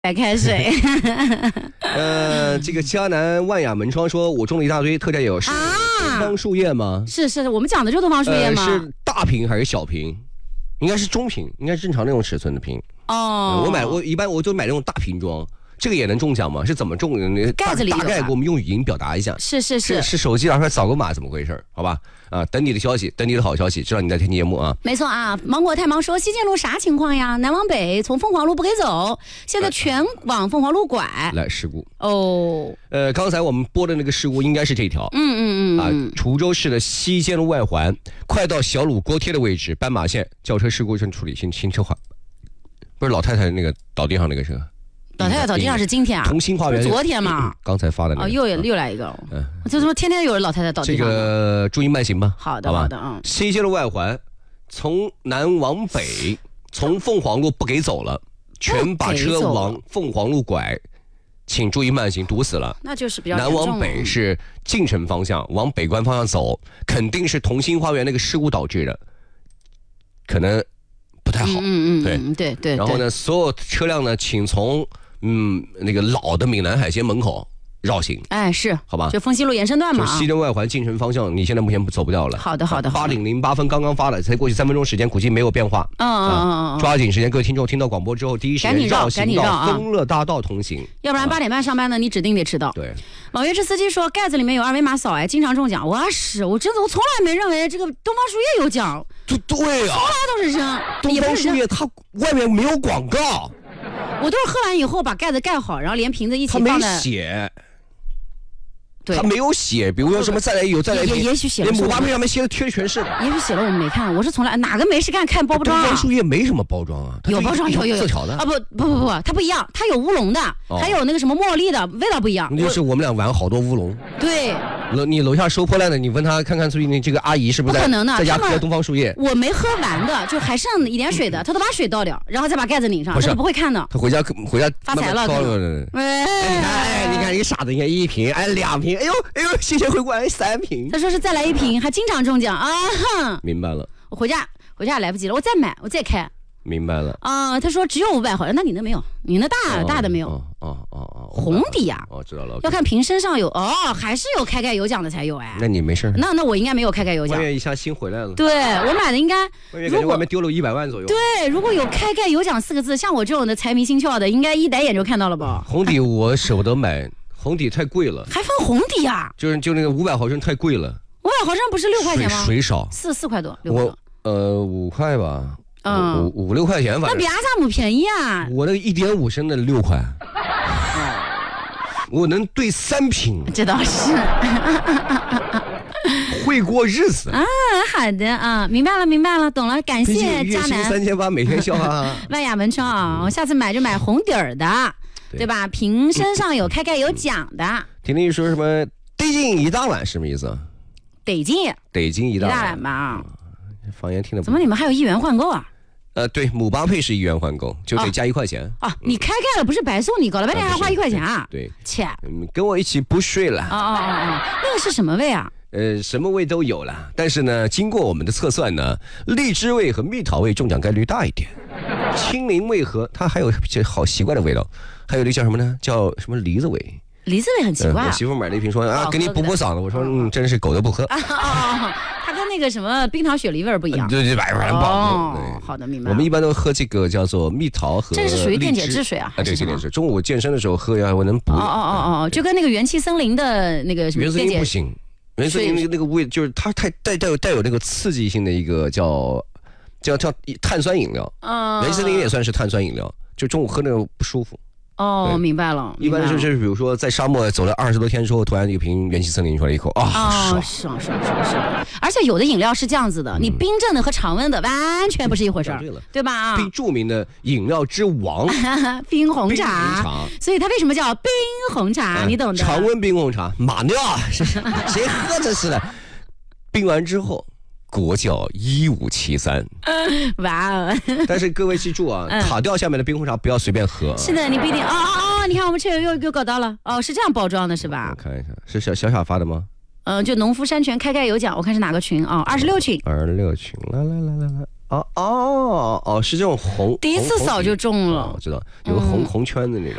白开水。 这个迦南万雅门窗说，我种了一大堆，特价也有，是东方树叶吗？ 是，我们讲的就是东方树叶吗？ 是大瓶还是小瓶？应该是中瓶，应该是正常那种尺寸的瓶。 哦， 我一般我就买那种大瓶装。这个也能中奖吗？是怎么中的？ 盖子里大概给我们用语音表达一下。 是手机拿出来扫个码，怎么回事？好吧，等你的消息，等你的好消息，知道你在听节目啊。 没错啊，芒果太忙说西建路啥情况呀？南往北从凤凰路不给走，现在全往凤凰路拐。 来事故哦， 刚才我们播的那个事故应该是这条。滁州市的西建路外环，快到小鲁锅贴的位置，斑马线轿车事故正处理新车化，不是老太太那个倒地上那个车。 老太太倒地上是今天啊？ 同心花园昨天嘛？ 刚才发的那个。 又来一个。这怎么天天有人老太太倒地上？ 这个注意慢行吧。 好的。 西街路外环，从南往北，从凤凰路不给走了，全把车往凤凰路拐，请注意慢行，堵死了。 那就是比较南往北是进城方向，往北关方向走，肯定是同心花园那个事故导致的，可能不太好。 对。 然后呢，所有车辆呢，请从那个老的闽南海鲜门口绕行。 是， 好吧， 就丰西路延伸段嘛， 就西镇外环进城方向，你现在目前走不掉了。 好的。 8点08分刚刚发的，才过去3分钟时间，估计没有变化。抓紧时间，各位听众听到广播之后，第一时间绕行到丰乐大道通行， 要不然8点半上班呢，你指定得迟到。 对， 网约车司机说盖子里面有二维码扫，经常中奖。我从来没认为这个东方树叶有奖。 对啊， 从来都是扔。 东方树叶它外面没有广告。 我都是喝完以后把盖子盖好，然后连瓶子一起放在。 他没写，他没有写，比如说什么再来一瓶， 也许写了。 连姆巴佩上面贴的全是。 也许写了，我们没看。我是从来哪个没事看包装啊？ 东方树叶没什么包装啊， 有包装有色条的啊不，它不一样，它有乌龙的，还有那个什么茉莉的，味道不一样。 那就是我们俩玩好多乌龙。 对。 你楼下收破烂的，你问他看看最近这个阿姨是不是在家喝东方树叶？我没喝完的，就还剩一点水的，他都把水倒掉，然后再把盖子拧上，他不会看的。 他回家发财了。 你看一傻子，你看1瓶，2瓶，哎呦，谢谢回关3瓶。 他说是再来1瓶，还经常中奖啊！ 明白了。 我回家也来不及了，我再买，我再开。 明白了他说只有500毫升，那你那没有，你那大的没有。红底啊。 知道了。 要看瓶身上有还是有开盖有奖的才有哎。 那你没事。 那我应该没有开盖有奖。 外面一下新回来了。 对，我买的应该。 外面丢了100万左右。 对，如果有开盖有奖4个字，像我这种的财迷心窍的，应该一逮眼就看到了吧。 红底我舍不得买，红底太贵了。 还分红底啊？ 就那个500毫升太贵了。 500毫升不是6块钱吗？ 水少。 4块多，6块多。 5块吧。5、6块钱，反正那比阿萨姆便宜啊！ 我那个1.5升的6块，我能兑3瓶， 这倒是， 会过日子啊！好的啊，明白了，懂了，感谢迦南 ，3800每天笑哈哈。 万雅门窗啊，我下次买就买红底儿的，对吧？瓶身上有开盖有奖的。 听你说什么得劲一大碗什么意思？ 得劲一大碗吧。 方言听得怎么你们还有1元换购啊？ 对，姆巴佩是1元换购，就得加1块钱啊！你开盖了不是白送你，搞了半天还花1块钱啊？ 对， 切， 跟我一起不睡了。 那个是什么味啊？ 什么味都有了，但是呢，经过我们的测算呢，荔枝味和蜜桃味中奖概率大一点，青柠味和它还有这好奇怪的味道，还有那叫什么呢？叫什么梨子味？ 梨子味很奇怪。 我媳妇买了一瓶说给你补嗓子，我说真是狗都不喝。 它跟那个什么冰糖雪梨味不一样。 对，反正不好。 好的，明白。 我们一般都喝这个叫做蜜桃和。 这个是属于电解质水啊？ 对，电解质。中午健身的时候喝呀，我能补。 就跟那个元气森林的那个什么。 元气森林不行，元气森林那个味就是它太带有那个刺激性的一个叫碳酸饮料。元气森林也算是碳酸饮料，就中午喝那个不舒服。 明白了。 一般就是比如说在沙漠走了20多天之后，突然一瓶元气森林出来一口爽。而且有的饮料是这样子的，你冰镇的和常温的完全不是一回事，对吧？ 著名的饮料之王冰红茶，所以它为什么叫冰红茶？你懂的。 常温冰红茶，马尿，谁喝这是的？冰完之后。国窖1573， 哇哦！ 但是各位记住啊，塔吊下面的冰红茶不要随便喝。 是的，你不一定你看我们这又搞到了是这样包装的是吧？ 我看一下，是小小发的吗？ 就农夫山泉开盖有奖，我看是哪个群26群。 26群，来， 哦，是这种红， 第一次扫就中了， 我知道有个红圈的那种。